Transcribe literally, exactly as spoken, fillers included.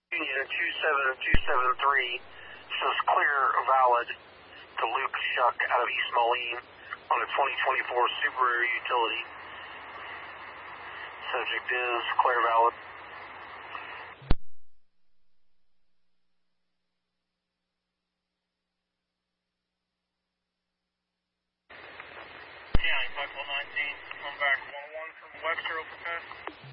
Union two seven two seven three says clear valid to Luke Shuck out of East Moline on a twenty twenty-four Subaru utility. Subject is clear valid. Yeah, five one nineteen, come back one one from Webster, open pass.